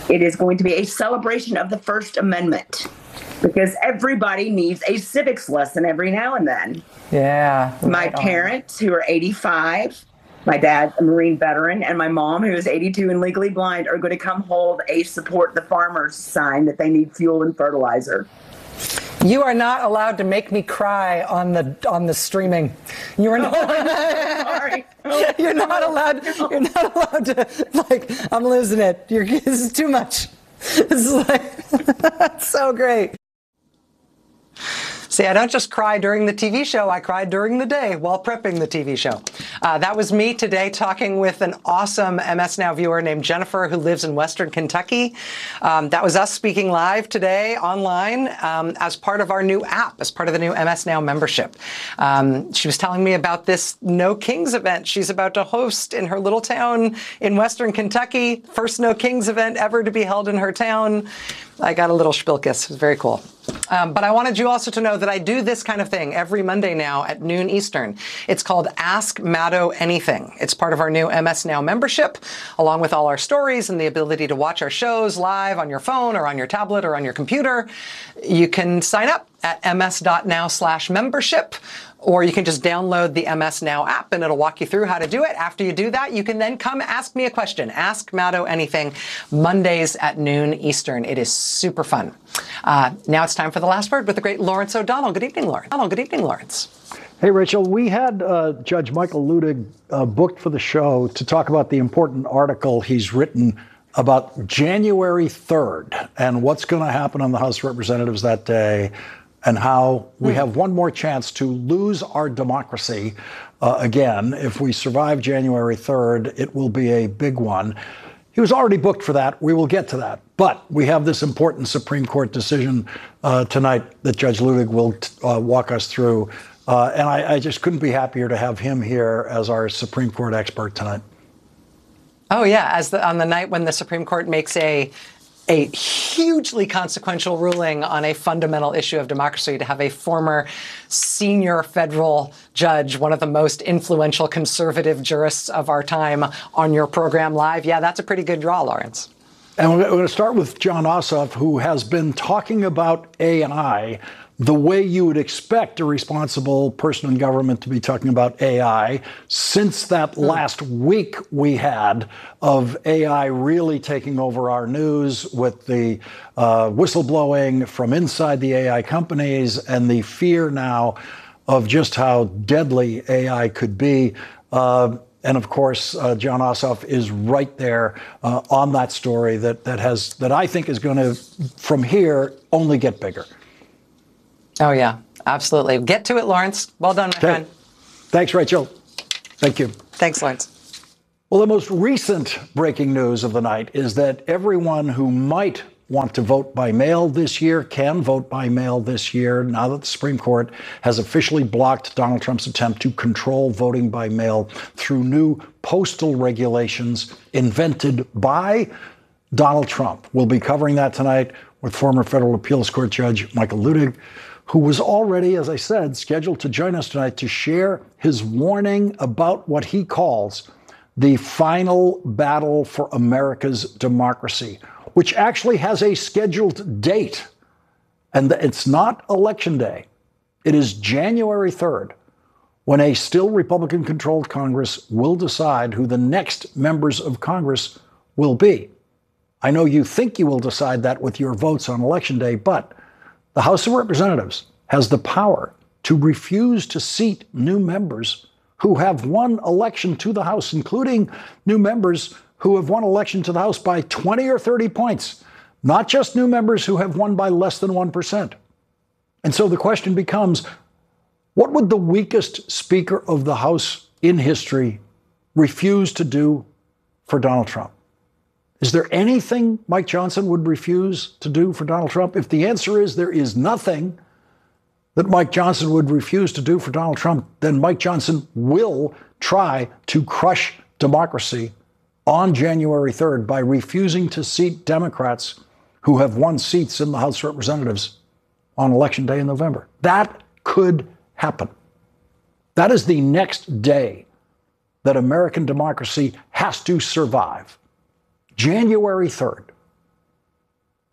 It is going to be a celebration of the First Amendment because everybody needs a civics lesson every now and then. Yeah. My parents, who are 85, my dad's a Marine veteran, and my mom, who is 82 and legally blind, are going to come hold a support the farmers sign that they need fuel and fertilizer. You are not allowed to make me cry on the streaming. You are not. Sorry. You're not allowed. You're not allowed to. Like, I'm losing it. This is too much. This is like that's so great. See, I don't just cry during the TV show. I cried during the day while prepping the TV show. That was me today talking with an awesome MS Now viewer named Jennifer who lives in Western Kentucky. That was us speaking live today online as part of our new app, as part of the new MS Now membership. She was telling me about this No Kings event she's about to host in her little town in Western Kentucky. First No Kings event ever to be held in her town. I got a little spilkus. It was very cool. But I wanted you also to know that I do this kind of thing every Monday now at noon Eastern. It's called Ask Maddo Anything. It's part of our new MS Now membership, along with all our stories and the ability to watch our shows live on your phone or on your tablet or on your computer. You can sign up at ms.now/membership. Or you can just download the MS Now app and it'll walk you through how to do it. After you do that, you can then come ask me a question. Ask Maddo Anything, Mondays at noon Eastern. It is super fun. Now it's time for the last word with the great Lawrence O'Donnell. Good evening, Lawrence. Good evening, Lawrence. Hey, Rachel, we had Judge Michael Luttig booked for the show to talk about the important article he's written about January 3rd and what's going to happen on the House of Representatives that day, and how we have one more chance to lose our democracy again. If we survive January 3rd, it will be a big one. He was already booked for that. We will get to that. But we have this important Supreme Court decision tonight that Judge Luttig will walk us through. And I just couldn't be happier to have him here as our Supreme Court expert tonight. Oh, yeah. On the night when the Supreme Court makes a hugely consequential ruling on a fundamental issue of democracy, to have a former senior federal judge, one of the most influential conservative jurists of our time, on your program live. Yeah, that's a pretty good draw, Lawrence. And we're going to start with Jon Ossoff, who has been talking about AI the way you would expect a responsible person in government to be talking about AI since that last week we had of AI really taking over our news with the whistleblowing from inside the AI companies and the fear now of just how deadly AI could be. And of course, Jon Ossoff is right there on that story that I think is going to, from here, only get bigger. Oh, yeah, absolutely. Get to it, Lawrence. Well done, my friend. Thanks, Rachel. Thank you. Thanks, Lawrence. Well, the most recent breaking news of the night is that everyone who might want to vote by mail this year can vote by mail this year, now that the Supreme Court has officially blocked Donald Trump's attempt to control voting by mail through new postal regulations invented by Donald Trump. We'll be covering that tonight with former federal appeals court judge Michael Luttig, who was already, as I said, scheduled to join us tonight to share his warning about what he calls the final battle for America's democracy, which actually has a scheduled date. And it's not Election Day. It is January 3rd, when a still Republican-controlled Congress will decide who the next members of Congress will be. I know you think you will decide that with your votes on Election Day, but the House of Representatives has the power to refuse to seat new members who have won election to the House, including new members who have won election to the House by 20 or 30 points, not just new members who have won by less than 1%. And so the question becomes, what would the weakest Speaker of the House in history refuse to do for Donald Trump? Is there anything Mike Johnson would refuse to do for Donald Trump? If the answer is there is nothing that Mike Johnson would refuse to do for Donald Trump, then Mike Johnson will try to crush democracy on January 3rd by refusing to seat Democrats who have won seats in the House of Representatives on Election Day in November. That could happen. That is the next day that American democracy has to survive. January 3rd.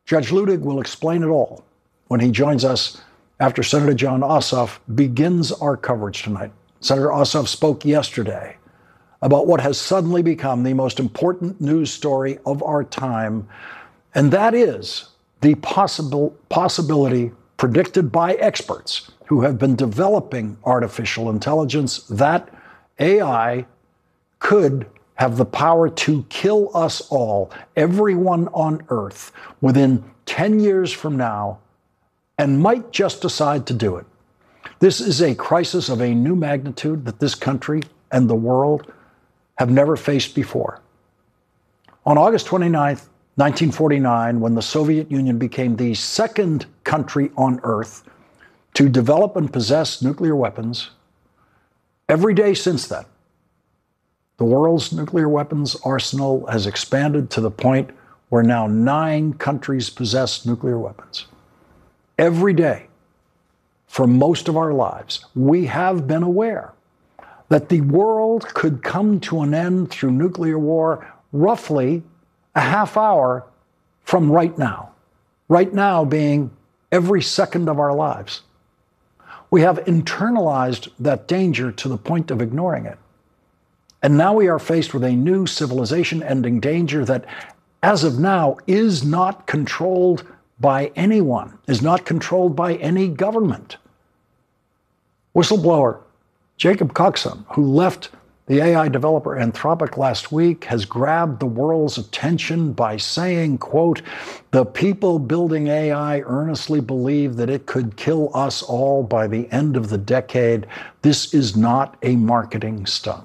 Judge Luttig will explain it all when he joins us after Senator Jon Ossoff begins our coverage tonight. Senator Ossoff spoke yesterday about what has suddenly become the most important news story of our time, and that is the possibility predicted by experts who have been developing artificial intelligence that AI could have the power to kill us all, everyone on Earth, within 10 years from now, and might just decide to do it. This is a crisis of a new magnitude that this country and the world have never faced before. On August 29th, 1949, when the Soviet Union became the second country on Earth to develop and possess nuclear weapons, every day since then, the world's nuclear weapons arsenal has expanded to the point where now 9 countries possess nuclear weapons. Every day, for most of our lives, we have been aware that the world could come to an end through nuclear war roughly a half hour from right now. Right now being every second of our lives. We have internalized that danger to the point of ignoring it. And now we are faced with a new civilization-ending danger that, as of now, is not controlled by anyone, is not controlled by any government. Whistleblower Jacob Coxon, who left the AI developer Anthropic last week, has grabbed the world's attention by saying, quote, "The people building AI earnestly believe that it could kill us all by the end of the decade. This is not a marketing stunt."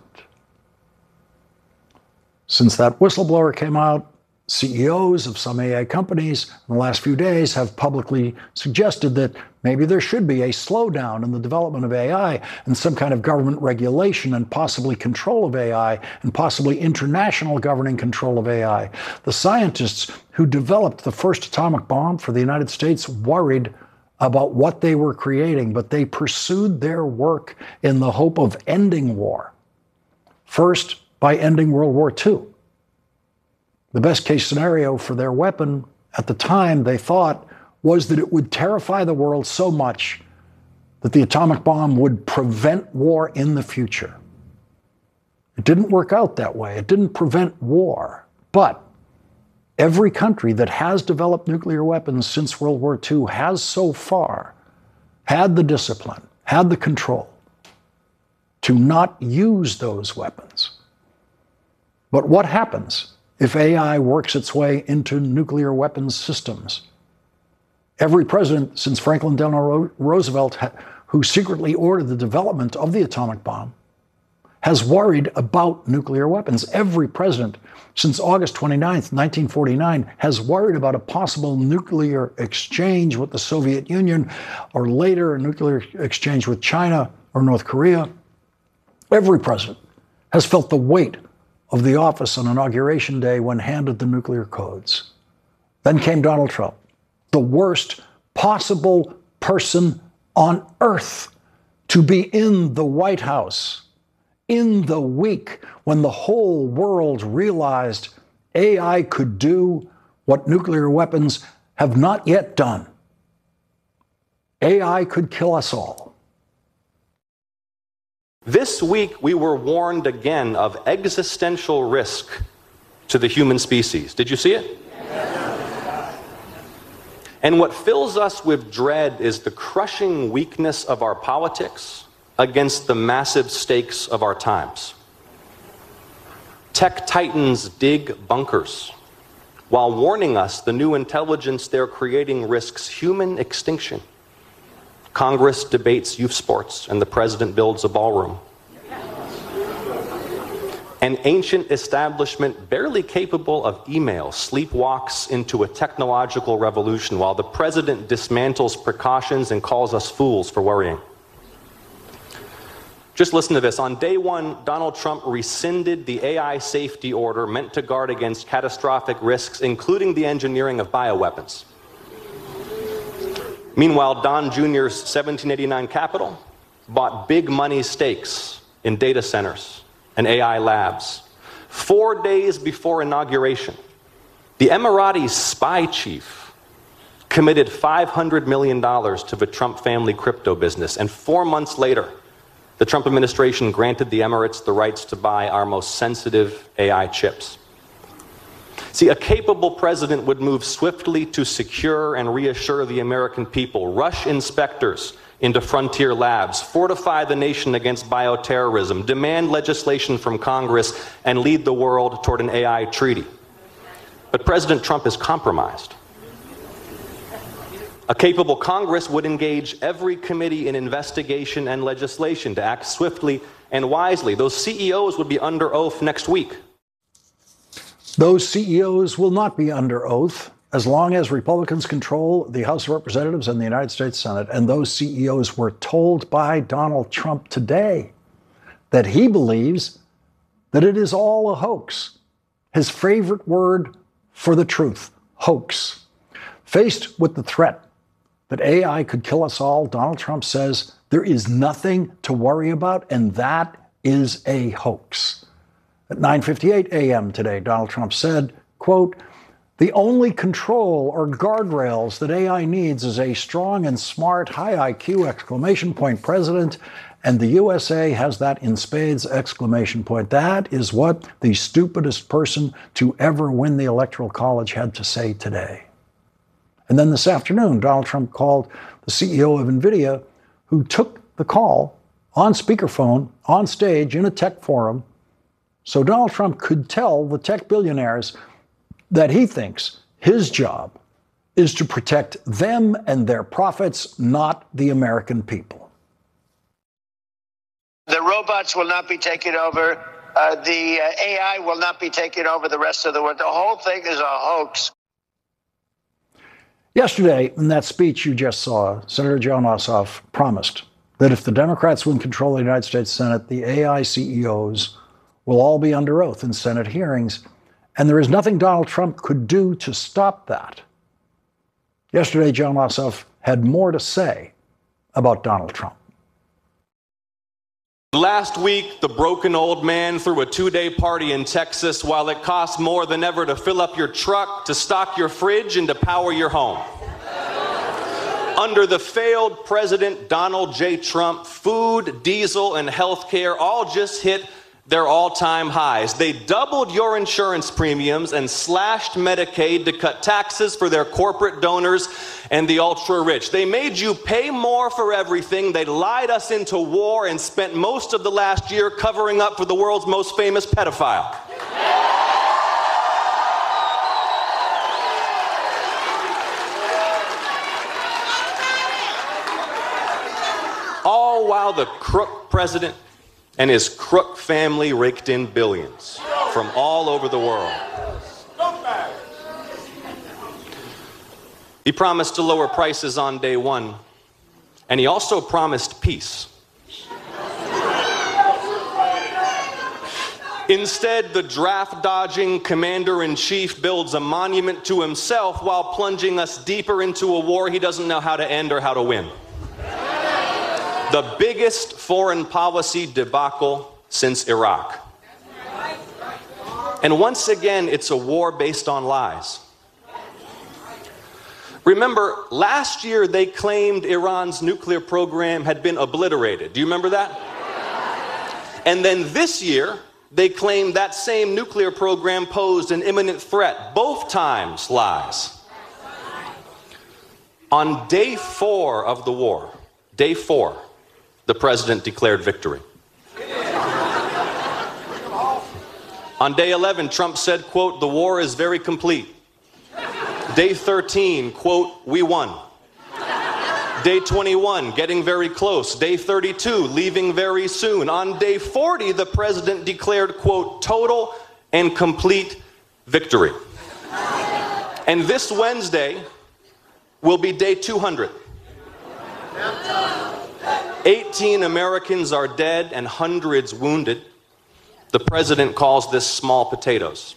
Since that whistleblower came out, CEOs of some AI companies in the last few days have publicly suggested that maybe there should be a slowdown in the development of AI and some kind of government regulation and possibly control of AI and possibly international governing control of AI. The scientists who developed the first atomic bomb for the United States worried about what they were creating, but they pursued their work in the hope of ending war. First, by ending World War II. The best case scenario for their weapon at the time, they thought, was that it would terrify the world so much that the atomic bomb would prevent war in the future. It didn't work out that way. It didn't prevent war. But every country that has developed nuclear weapons since World War II has so far had the discipline, had the control to not use those weapons. But what happens if AI works its way into nuclear weapons systems? Every president since Franklin Delano Roosevelt, who secretly ordered the development of the atomic bomb, has worried about nuclear weapons. Every president since August 29th, 1949, has worried about a possible nuclear exchange with the Soviet Union, or later a nuclear exchange with China or North Korea. Every president has felt the weight of the office on Inauguration Day when handed the nuclear codes. Then came Donald Trump, the worst possible person on earth to be in the White House in the week when the whole world realized AI could do what nuclear weapons have not yet done. AI could kill us all. This week, we were warned again of existential risk to the human species. Did you see it? And what fills us with dread is the crushing weakness of our politics against the massive stakes of our times. Tech titans dig bunkers while warning us the new intelligence they're creating risks human extinction. Congress debates youth sports, and the president builds a ballroom. An ancient establishment barely capable of email sleepwalks into a technological revolution while the president dismantles precautions and calls us fools for worrying. Just listen to this. On day one, Donald Trump rescinded the AI safety order meant to guard against catastrophic risks, including the engineering of bioweapons. Meanwhile, Don Jr.'s 1789 capital bought big money stakes in data centers and AI labs. 4 days before inauguration, the Emirati spy chief committed $500 million to the Trump family crypto business, and 4 months later, the Trump administration granted the Emirates the rights to buy our most sensitive AI chips. See, a capable president would move swiftly to secure and reassure the American people, rush inspectors into frontier labs, fortify the nation against bioterrorism, demand legislation from Congress, and lead the world toward an AI treaty. But President Trump is compromised. A capable Congress would engage every committee in investigation and legislation to act swiftly and wisely. Those CEOs would be under oath next week. Those CEOs will not be under oath as long as Republicans control the House of Representatives and the United States Senate. And those CEOs were told by Donald Trump today that he believes that it is all a hoax. His favorite word for the truth, hoax. Faced with the threat that AI could kill us all, Donald Trump says there is nothing to worry about, and that is a hoax. At 9:58 a.m. today, Donald Trump said, quote, "The only control or guardrails that AI needs is a strong and smart, high IQ, exclamation point president, and the USA has that in spades, exclamation point. That is what the stupidest person to ever win the Electoral College had to say today." And then this afternoon, Donald Trump called the CEO of NVIDIA, who took the call on speakerphone, on stage, in a tech forum, so Donald Trump could tell the tech billionaires that he thinks his job is to protect them and their profits, not the American people. The robots will not be taking over. The AI will not be taking over the rest of the world. The whole thing is a hoax. Yesterday, in that speech you just saw, Senator Jon Ossoff promised that if the Democrats win control of the United States Senate, the AI CEOs will all be under oath in Senate hearings, and there is nothing Donald Trump could do to stop that. Yesterday, Jon Ossoff had more to say about Donald Trump. Last week, the broken old man threw a 2-day party in Texas while it costs more than ever to fill up your truck, to stock your fridge, and to power your home. Under the failed President Donald J. Trump, food, diesel, and health care all just hit their all-time highs. They doubled your insurance premiums and slashed Medicaid to cut taxes for their corporate donors and the ultra-rich. They made you pay more for everything. They lied us into war and spent most of the last year covering up for the world's most famous pedophile. All while the crook president and his crook family raked in billions from all over the world. He promised to lower prices on day one, and he also promised peace. Instead, the draft-dodging commander-in-chief builds a monument to himself while plunging us deeper into a war he doesn't know how to end or how to win. The biggest foreign policy debacle since Iraq. And once again, it's a war based on lies. Remember, last year they claimed Iran's nuclear program had been obliterated. Do you remember that? And then this year, they claimed that same nuclear program posed an imminent threat. Both times lies. On day 4 of the war, day 4, the president declared victory. On day 11, Trump said, quote, "The war is very complete." Day 13, quote, "We won." Day 21, getting very close. Day 32, leaving very soon. On day 40, the president declared, quote, "Total and complete victory." And this Wednesday will be day 200. 18 Americans are dead and hundreds wounded. The president calls this small potatoes.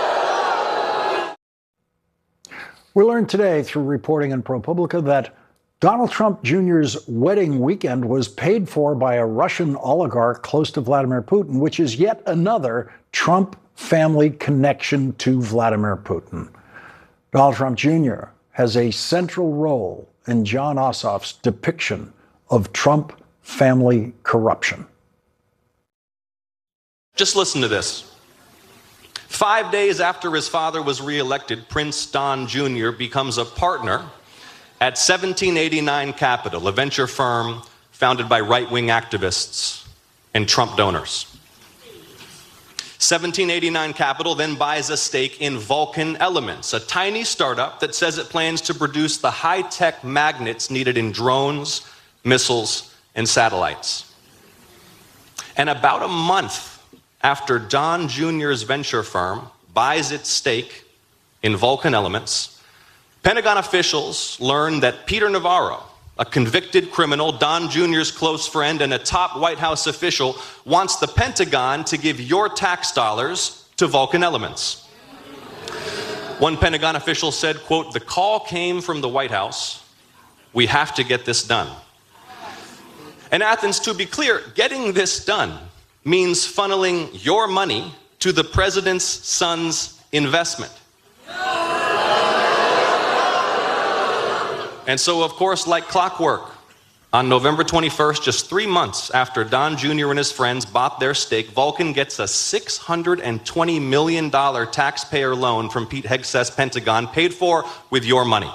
We learned today through reporting in ProPublica that Donald Trump Jr.'s wedding weekend was paid for by a Russian oligarch close to Vladimir Putin, which is yet another Trump family connection to Vladimir Putin. Donald Trump Jr. has a central role in Jon Ossoff's depiction of Trump family corruption. Just listen to this. 5 days after his father was reelected, Prince Don Jr. becomes a partner at 1789 Capital, a venture firm founded by right-wing activists and Trump donors. 1789 Capital then buys a stake in Vulcan Elements, a tiny startup that says it plans to produce the high-tech magnets needed in drones, missiles, and satellites. And about a month after Don Jr.'s venture firm buys its stake in Vulcan Elements, Pentagon officials learn that Peter Navarro, a convicted criminal, Don Jr.'s close friend, and a top White House official, wants the Pentagon to give your tax dollars to Vulcan Elements. One Pentagon official said, quote, "The call came from the White House. We have to get this done." And Athens, to be clear, getting this done means funneling your money to the president's son's investment. And so, of course, like clockwork, on November 21st, just 3 months after Don Jr. and his friends bought their stake, Vulcan gets a $620 million taxpayer loan from Pete Hegseth's Pentagon, paid for with your money.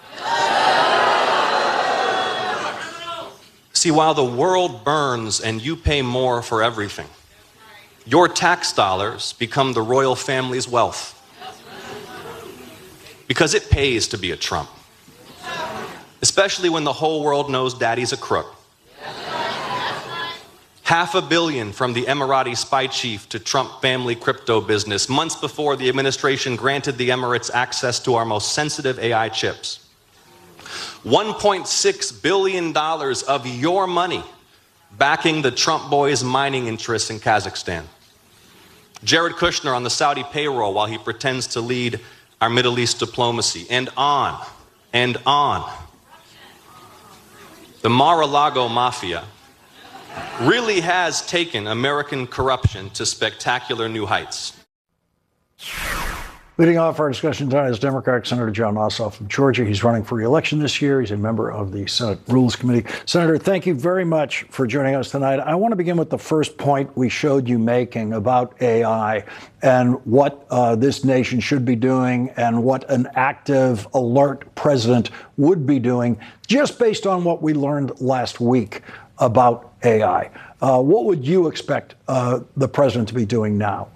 See, while the world burns and you pay more for everything, your tax dollars become the royal family's wealth. Because it pays to be a Trump. Especially when the whole world knows daddy's a crook. $500 million from the Emirati spy chief to Trump family crypto business, months before the administration granted the Emirates access to our most sensitive AI chips. $1.6 billion of your money backing the Trump boys' mining interests in Kazakhstan. Jared Kushner on the Saudi payroll while he pretends to lead our Middle East diplomacy, and on and on. The Mar-a-Lago mafia really has taken American corruption to spectacular new heights. Leading off our discussion tonight is Democratic Senator Jon Ossoff of Georgia. He's running for re-election this year. He's a member of the Senate Rules Committee. Senator, thank you very much for joining us tonight. I want to begin with the first point we showed you making about AI and what this nation should be doing and what an active, alert president would be doing, just based on what we learned last week about AI. What would you expect the president to be doing now?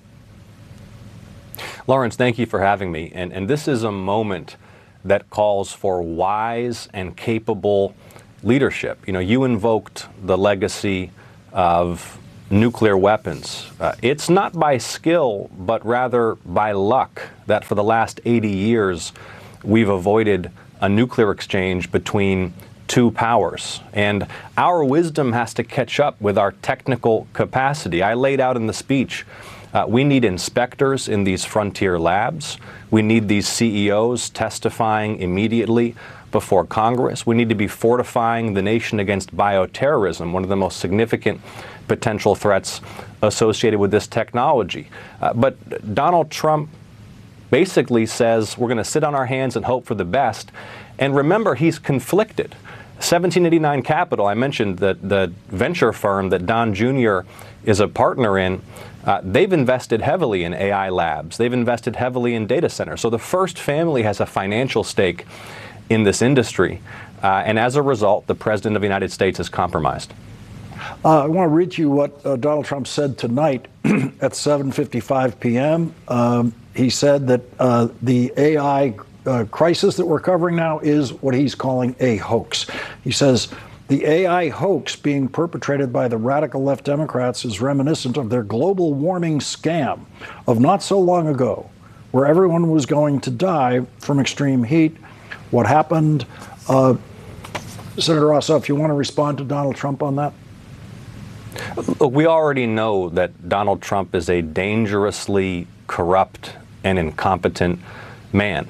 Lawrence, thank you for having me. And this is a moment that calls for wise and capable leadership. You know, you invoked the legacy of nuclear weapons. It's not by skill, but rather by luck that for the last 80 years, we've avoided a nuclear exchange between two powers. And our wisdom has to catch up with our technical capacity. I laid out in the speech, we need inspectors in these frontier labs. We need these CEOs testifying immediately before Congress. We need to be fortifying the nation against bioterrorism, one of the most significant potential threats associated with this technology. But Donald Trump basically says we're going to sit on our hands and hope for the best. And remember, he's conflicted. 1789 Capital, I mentioned that the venture firm that Don Jr. is a partner in, they've invested heavily in AI labs. They've invested heavily in data centers. So the First family has a financial stake in this industry. And as a result, the President of the United States is compromised. I want to read you what Donald Trump said tonight at 7:55 p.m. He said that the AI crisis that we're covering now is what he's calling a hoax. He says, the AI hoax being perpetrated by the radical left Democrats is reminiscent of their global warming scam of not so long ago, where everyone was going to die from extreme heat. What happened? Senator Ossoff, if you want to respond to Donald Trump on that? Look, we already know that Donald Trump is a dangerously corrupt and incompetent man.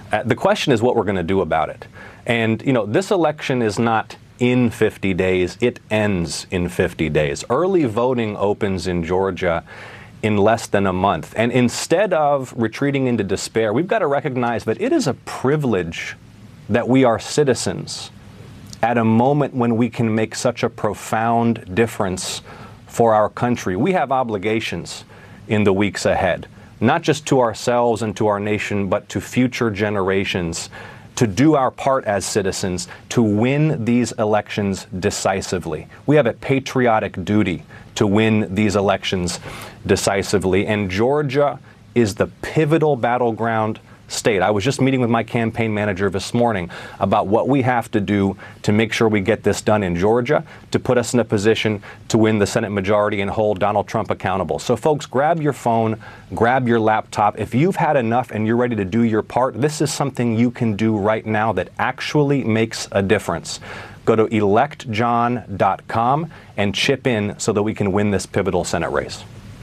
The question is what we're going to do about it. And, you know, this election is not in 50 days. It ends in 50 days. Early voting opens in Georgia in less than a month. And instead of retreating into despair, we've got to recognize that it is a privilege that we are citizens at a moment when we can make such a profound difference for our country. We have obligations in the weeks ahead, not just to ourselves and to our nation, but to future generations, to do our part as citizens to win these elections decisively. We have a patriotic duty to win these elections decisively, and Georgia is the pivotal battleground state. I was just meeting with my campaign manager this morning about what we have to do to make sure we get this done in Georgia to put us in a position to win the Senate majority and hold Donald Trump accountable. So folks, grab your phone, grab your laptop. If you've had enough and you're ready to do your part, this is something you can do right now that actually makes a difference. Go to electjohn.com and chip in so that we can win this pivotal Senate race.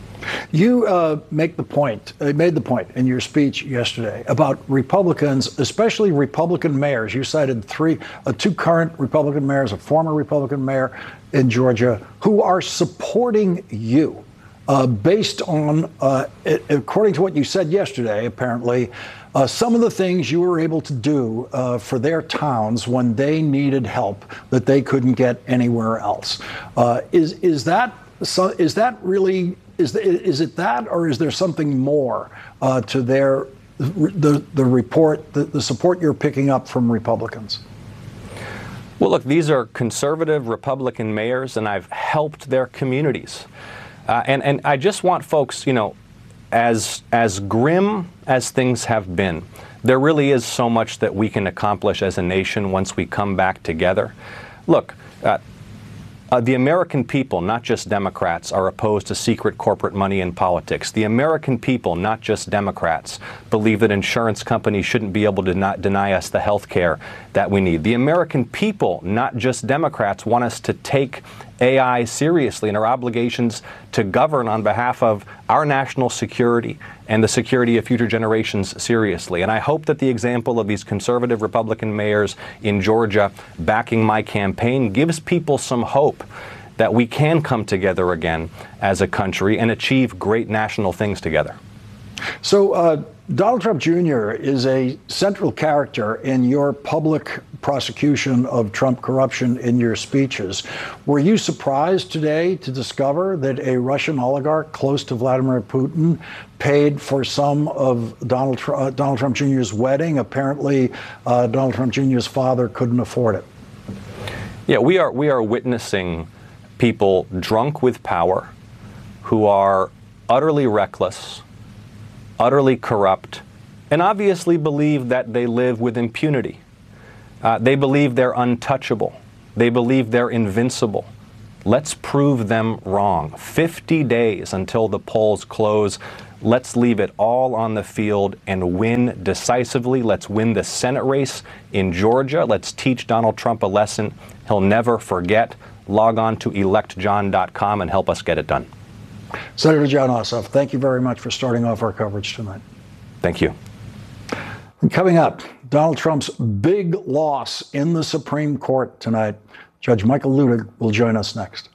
You made the point in your speech yesterday about Republicans, especially Republican mayors. You cited two current Republican mayors, a former Republican mayor in Georgia, who are supporting you based on, according to what you said yesterday, apparently, some of the things you were able to do for their towns when they needed help that they couldn't get anywhere else. Is that really? Is it that, or is there something more to the report, the support you're picking up from Republicans? Well, look, these are conservative Republican mayors, and I've helped their communities. And I just want folks, you know, as grim as things have been, there really is so much that we can accomplish as a nation once we come back together. Look, the American people, not just Democrats, are opposed to secret corporate money in politics. The American people, not just Democrats, believe that insurance companies shouldn't be able to deny us the health care that we need. The American people, not just Democrats, want us to take AI seriously and our obligations to govern on behalf of our national security and the security of future generations seriously. And I hope that the example of these conservative Republican mayors in Georgia backing my campaign gives people some hope that we can come together again as a country and achieve great national things together. So Donald Trump Jr. is a central character in your public prosecution of Trump corruption in your speeches. Were you surprised today to discover that a Russian oligarch close to Vladimir Putin paid for some of Donald Trump Jr.'s wedding? Apparently, Donald Trump Jr.'s father couldn't afford it. Yeah, we are witnessing people drunk with power who are utterly reckless, utterly corrupt, and obviously believe that they live with impunity. They believe they're untouchable. They believe they're invincible. Let's prove them wrong. 50 days until the polls close. Let's leave it all on the field and win decisively. Let's win the Senate race in Georgia. Let's teach Donald Trump a lesson he'll never forget. Log on to electjohn.com and help us get it done. Senator Jon Ossoff, thank you very much for starting off our coverage tonight. Thank you. And coming up, Donald Trump's big loss in the Supreme Court tonight. Judge Michael Luttig will join us next.